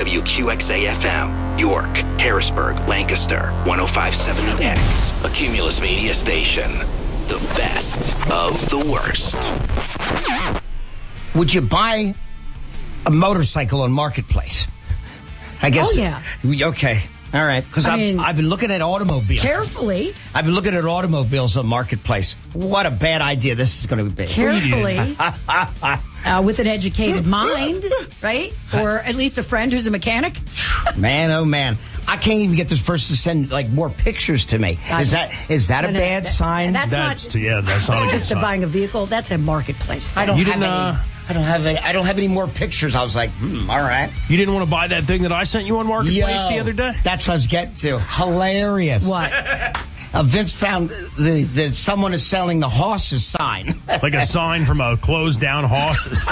WQXA-FM, York, Harrisburg, Lancaster, 105.7 a Cumulus media station. The best of the worst. Would you buy a motorcycle on Marketplace? I guess. Oh, yeah. Okay. All right. Because I've been looking at automobiles. Carefully. I've been looking at automobiles on Marketplace. What a bad idea this is going to be. Carefully. With an educated mind, right? Or at least a friend who's a mechanic. Man, oh man. I can't even get this person to send more pictures to me. Is that a bad sign? That's not not a good just sign. buying a vehicle. That's a Marketplace thing. I don't have any more pictures. I was like, all right. You didn't want to buy that thing that I sent you on Marketplace the other day? That's what I was getting to. Hilarious. What? Vince found that someone is selling the horses sign. Like a sign from a closed down horses.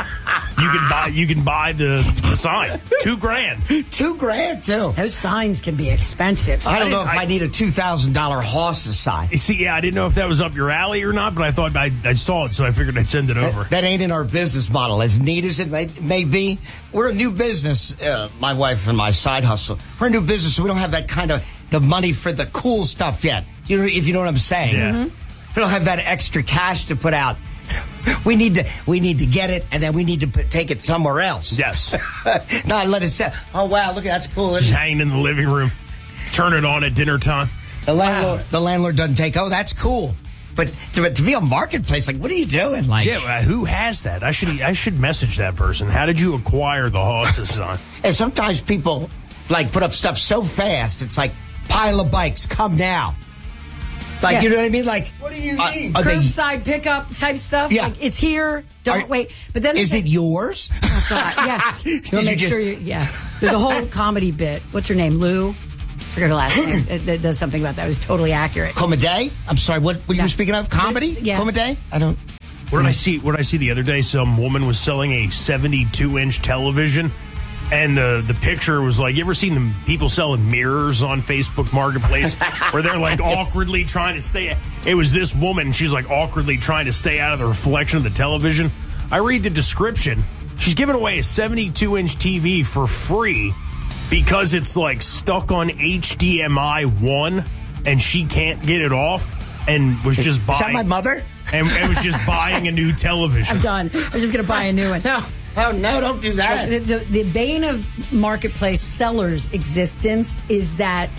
You can buy the sign. $2,000. $2,000 too. Those signs can be expensive. I don't know if I need a $2,000 horses sign. See, yeah, I didn't know if that was up your alley or not, but I thought I saw it, so I figured I'd send it over. That ain't in our business model. As neat as it may be, we're a new business, my wife and my side hustle. We're a new business, so we don't have that kind of the money for the cool stuff yet. If you know what I'm saying. Yeah. Mm-hmm. We don't have that extra cash to put out. We need to get it, and then we need to take it somewhere else. Yes. Not let it say, oh, wow, look, that's cool. Just hanging in the living room. Turn it on at dinner time. The landlord doesn't take, oh, that's cool. But to be a Marketplace, like, what are you doing? Like, yeah, who has that? I should message that person. How did you acquire the horses sign? And sometimes people, put up stuff so fast, it's like, pile of bikes, come now. Yeah. You know what I mean? What do you mean? Curbside pickup type stuff. Yeah. Like, it's here. Don't wait. But then is it yours? Oh, God. Yeah. You'll make sure yeah. There's a whole comedy bit. What's her name? Lou? I forget her last name. It does something about that. It was totally accurate. Comeday? I'm sorry. What you were speaking of? Comedy? Yeah. Comeday? I don't. What did I see the other day? Some woman was selling a 72-inch television. And the picture was like, you ever seen the people selling mirrors on Facebook Marketplace where they're awkwardly trying to stay? It was this woman. She's awkwardly trying to stay out of the reflection of the television. I read the description. She's giving away a 72-inch TV for free because it's stuck on HDMI 1 and she can't get it off and was just buying. Is that my mother? And was just buying a new television. I'm done. I'm just going to buy a new one. No. Oh, no, don't do that. The bane of Marketplace sellers' existence is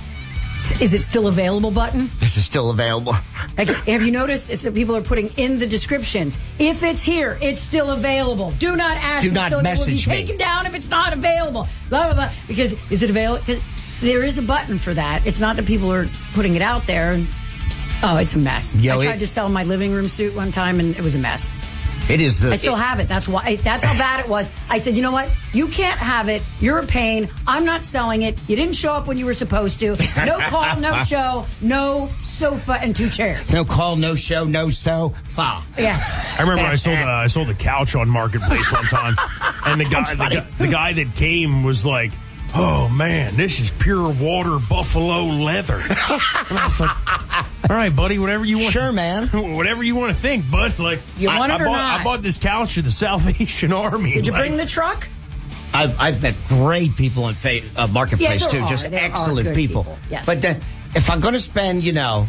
it still available button? This is still available. Have you noticed it's that people are putting in the descriptions, if it's here, it's still available. Do not ask. Do not message me. me. Taken down if it's not available. Blah, blah, blah. Because is it available? Because there is a button for that. It's not that people are putting it out there. Oh, it's a mess. I tried to sell my living room suit one time, and it was a mess. It is I still have it. That's why. That's how bad it was. I said, you know what? You can't have it. You're a pain. I'm not selling it. You didn't show up when you were supposed to. No call, no show, no sofa, and 2 chairs. No call, no show, no sofa. Yes. I remember I sold a couch on Marketplace one time, and the guy that came was like, "Oh man, this is pure water buffalo leather." And I was like, "All right, buddy, whatever you want." Sure, man. Whatever you want to think, bud. You want it or not? I bought this couch at the Salvation Army. Did you bring the truck? I've met great people in Marketplace too, just there excellent are good people. Yes. But if I'm going to spend,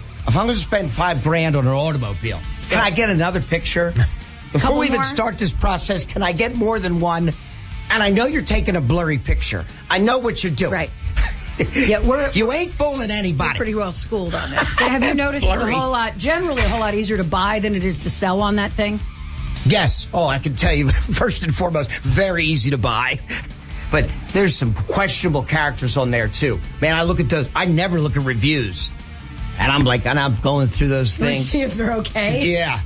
$5,000 on an automobile, can I get another picture before we even start this process? Can I get more than one? And I know you're taking a blurry picture. I know what you're doing. Right. Yeah, you ain't fooling anybody. We're pretty well schooled on this. But have you noticed it's generally a whole lot easier to buy than it is to sell on that thing? Yes. Oh, I can tell you, first and foremost, very easy to buy. But there's some questionable characters on there, too. Man, I never look at reviews. And I'm going through those things. See if they're okay? Yeah.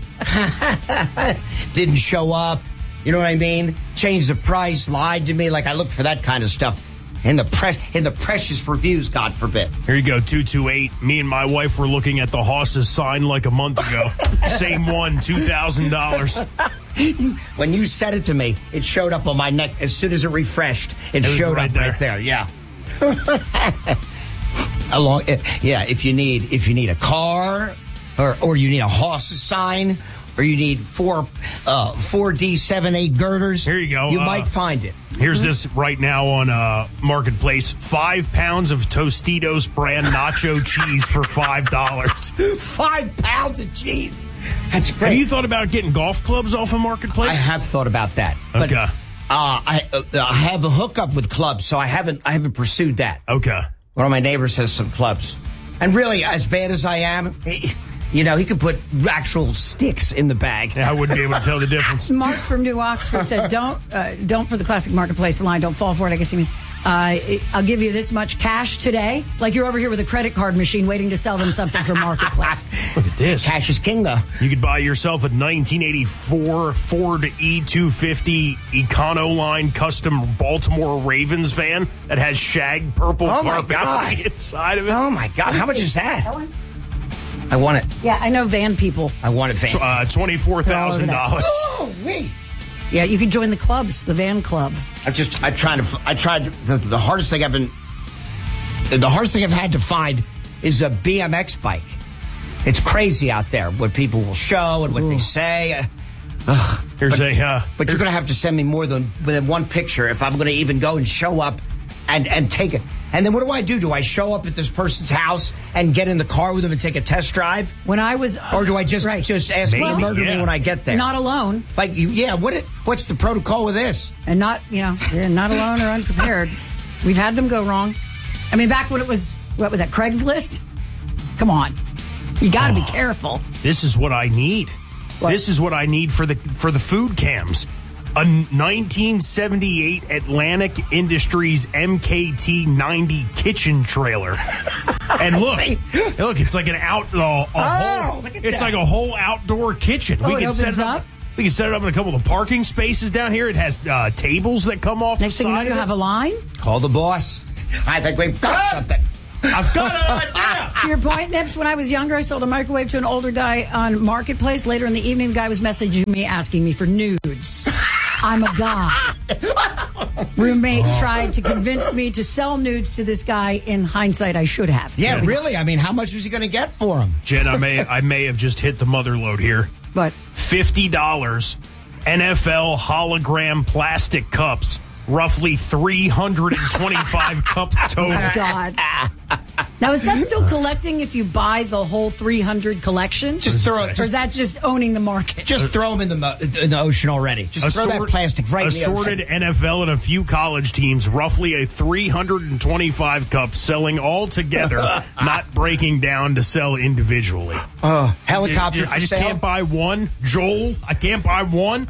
Didn't show up. You know what I mean? Changed the price, lied to me. I look for that kind of stuff in the precious reviews, God forbid. Here you go, 228. Me and my wife were looking at the horses sign like a month ago. Same one, $2,000. When you said it to me, it showed up on my neck as soon as it refreshed. It showed up right there. Yeah. If you need a car or you need a horses sign or you need 4D78 girders, here you go. You might find it. Here's this right now on Marketplace. 5 pounds of Tostitos brand nacho cheese for $5. 5 pounds of cheese. That's great. Have you thought about getting golf clubs off of Marketplace? I have thought about that. But, okay. I have a hookup with clubs, so I haven't pursued that. Okay. One of my neighbors has some clubs. And really, as bad as I am, he could put actual sticks in the bag. Yeah, I wouldn't be able to tell the difference. Mark from New Oxford said, don't for the classic Marketplace line, don't fall for it. I guess he means, I'll give you this much cash today. Like you're over here with a credit card machine waiting to sell them something from Marketplace. Look at this. Cash is king, though. You could buy yourself a 1984 Ford E250 Econoline custom Baltimore Ravens van that has shag purple carpet on the inside of it. Oh, my God. How much is that? I want it. Yeah, I know van people. I want it van. $24,000. Oh, wait. Yeah, you can join the clubs, the van club. The hardest thing I've had to find is a BMX bike. It's crazy out there what people will show and what they say. But you're going to have to send me more than one picture if I'm going to even go and show up and take it. And then what do? Do I show up at this person's house and get in the car with them and take a test drive? When I was, or do I just ask them to murder me when I get there? Not alone. What's the protocol with this? And not not alone or unprepared. We've had them go wrong. I mean, back when it was what was that, Craigslist? Come on, you got to be careful. This is what I need. What? This is what I need for the food cams. A 1978 Atlantic Industries MKT 90 kitchen trailer. And look, it's like an it's like a whole outdoor kitchen. We can set it up. We can set it up in a couple of the parking spaces down here. It has tables that come off. Next thing you know, you have a line. Call the boss. I think we've got something. I've got an idea. To your point, Nips, when I was younger, I sold a microwave to an older guy on Marketplace. Later in the evening, the guy was messaging me asking me for nudes. I'm a guy. Roommate tried to convince me to sell nudes to this guy. In hindsight, I should have. Yeah, really? I mean, how much was he going to get for them? Jen, I may have just hit the mother lode here. But $50 NFL hologram plastic cups. Roughly 325 cups total. Oh, my God. Now, is that still collecting if you buy the whole 300 collection? Just throw it. Or is that just owning the market? Just throw them in the ocean already. Just throw that plastic right in the ocean. Assorted NFL and a few college teams, roughly a 325 cup selling all together, not breaking down to sell individually. Helicopter for I just sale? can't buy one. Joel, I can't buy one.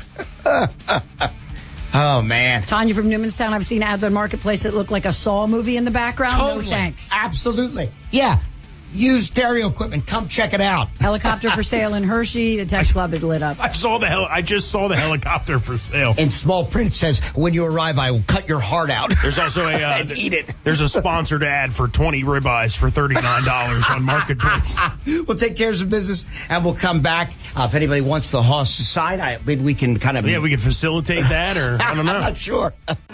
Oh, man. Tanya from Newmanstown, I've seen ads on Marketplace that look like a Saw movie in the background. Totally. No thanks. Absolutely. Yeah. Use stereo equipment. Come check it out. Helicopter for sale in Hershey. The text club is lit up. I just saw the helicopter for sale. In small print it says, when you arrive, I will cut your heart out. There's also and eat it. There's a sponsored ad for 20 ribeyes for $39 on Marketplace. We'll take care of some business, and we'll come back. If anybody wants the horse side, maybe we can kind of... Yeah, we can facilitate that, or I don't know. I'm not sure.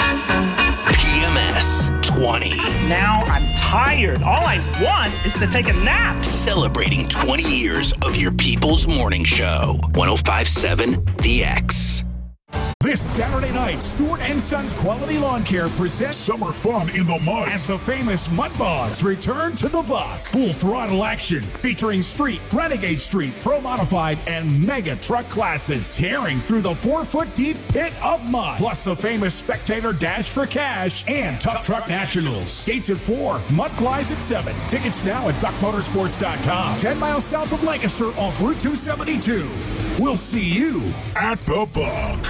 PMS 20. Now I'm tired. All I want is to take a nap. Celebrating 20 years of your people's morning show. 105.7 The X. This Saturday night, Stewart & Sons Quality Lawn Care presents Summer Fun in the Mud as the famous Mud Bogs return to the Buck. Full throttle action featuring Street, Renegade Street, Pro Modified, and Mega Truck classes tearing through the 4-foot deep pit of mud. Plus the famous Spectator Dash for Cash and Tough Truck Nationals. Gates at 4, Mud flies at 7. Tickets now at buckmotorsports.com. 10 miles south of Lancaster off Route 272. We'll see you at the Buck.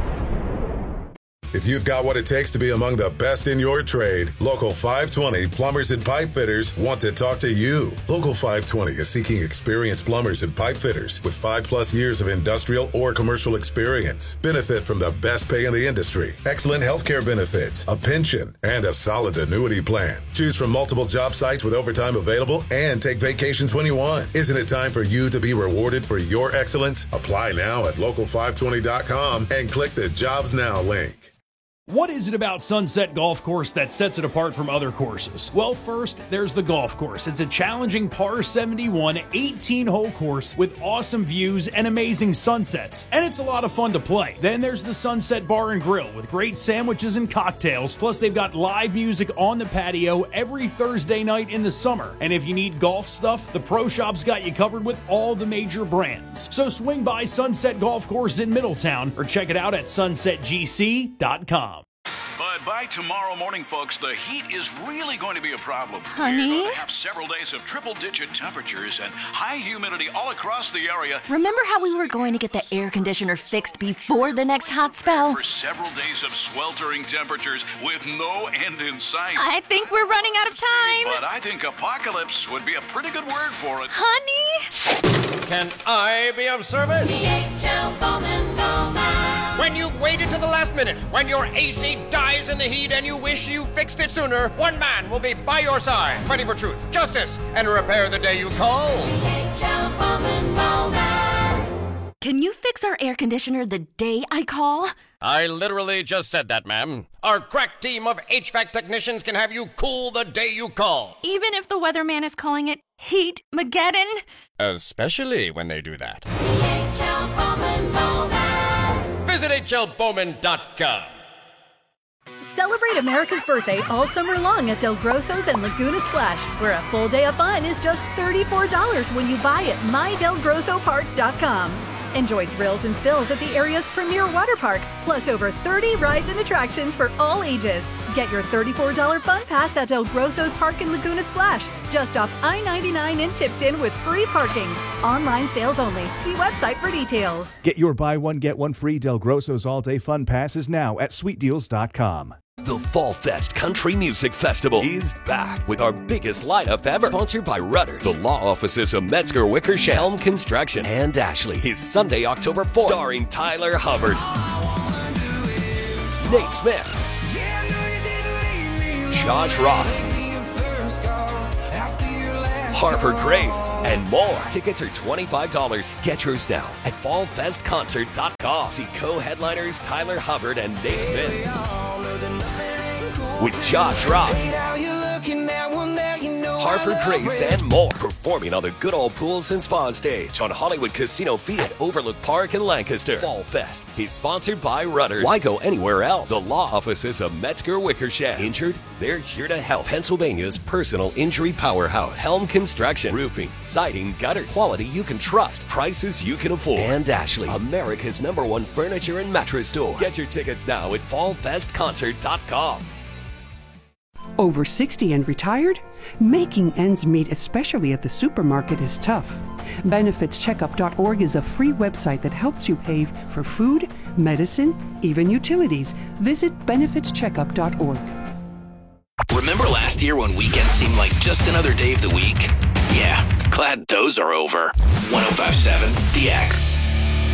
If you've got what it takes to be among the best in your trade, Local 520 Plumbers and Pipe Fitters want to talk to you. Local 520 is seeking experienced plumbers and pipe fitters with 5+ years of industrial or commercial experience. Benefit from the best pay in the industry, excellent healthcare benefits, a pension, and a solid annuity plan. Choose from multiple job sites with overtime available and take vacations when you want. Isn't it time for you to be rewarded for your excellence? Apply now at local520.com and click the Jobs Now link. What is it about Sunset Golf Course that sets it apart from other courses? Well, first, there's the golf course. It's a challenging par 71, 18-hole course with awesome views and amazing sunsets. And it's a lot of fun to play. Then there's the Sunset Bar and Grill with great sandwiches and cocktails. Plus, they've got live music on the patio every Thursday night in the summer. And if you need golf stuff, the Pro Shop's got you covered with all the major brands. So swing by Sunset Golf Course in Middletown or check it out at sunsetgc.com. But by tomorrow morning, folks, the heat is really going to be a problem. Honey? We're going to have several days of triple-digit temperatures and high humidity all across the area. Remember how we were going to get the air conditioner fixed before the next hot spell? For several days of sweltering temperatures with no end in sight. I think we're running out of time. But I think apocalypse would be a pretty good word for it. Honey? Can I be of service? DHL Bowman. When you've waited to the last minute, when your AC dies in the heat and you wish you fixed it sooner, one man will be by your side, fighting for truth, justice, and repair the day you call. DHL Bowman. Can you fix our air conditioner the day I call? I literally just said that, ma'am. Our crack team of HVAC technicians can have you cool the day you call. Even if the weatherman is calling it Heat-mageddon? Especially when they do that. DHL Bowman. Visit HLBowman.com. Celebrate America's birthday all summer long at Del Grosso's and Laguna Splash, where a full day of fun is just $34 when you buy at MyDelGrossoPark.com. Enjoy thrills and spills at the area's premier water park, plus over 30 rides and attractions for all ages. Get your $34 fun pass at Del Grosso's Park in Laguna Splash, just off I-99 in Tipton with free parking. Online sales only. See website for details. Get your buy one, get one free Del Grosso's all-day fun passes now at sweetdeals.com. The Fall Fest Country Music Festival is back with our biggest lineup ever. Sponsored by Rudders, the law offices of Metzger Wickersham, Helm Construction, and Ashley. Is Sunday, October 4th. Starring Tyler Hubbard, Nate Smith, Josh Ross, Harper Grace, and more. Tickets are $25. Get yours now at fallfestconcert.com. See co-headliners Tyler Hubbard and Nate Smith with Josh Ross, Harper Grace, and more. Performing on the Good Old Pools and Spa stage on Hollywood Casino Fee at Overlook Park in Lancaster. Fall Fest is sponsored by Rudders. Why go anywhere else? The law offices of Metzger Wickersham. Injured? They're here to help. Pennsylvania's personal injury powerhouse. Helm Construction. Roofing, siding, gutters. Quality you can trust. Prices you can afford. And Ashley, America's #1 furniture and mattress store. Get your tickets now at fallfestconcert.com. Over 60 and retired? Making ends meet, especially at the supermarket, is tough. BenefitsCheckup.org is a free website that helps you pay for food, medicine, even utilities. Visit BenefitsCheckup.org. Remember last year when weekends seemed like just another day of the week? Yeah, glad those are over. 105.7 The X.